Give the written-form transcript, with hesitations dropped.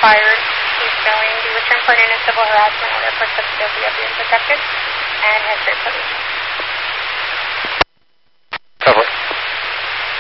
fired. He's showing the return partner in a civil harassment order for subsidy of being protected and has been published.